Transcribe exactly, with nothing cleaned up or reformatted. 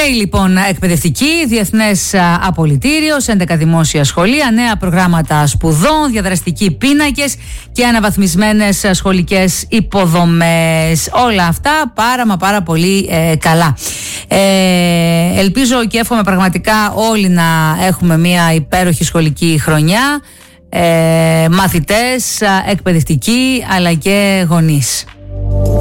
Νέοι λοιπόν εκπαιδευτικοί, διεθνές απολυτήριο σε έντεκα δημόσια σχολεία, νέα προγράμματα σπουδών, διαδραστικοί πίνακες και αναβαθμισμένες σχολικές υποδομές. Όλα αυτά πάρα μα πάρα πολύ ε, καλά. Ε, ελπίζω και εύχομαι πραγματικά όλοι να έχουμε μια υπέροχη σχολική χρονιά, ε, μαθητές, εκπαιδευτικοί αλλά και γονείς.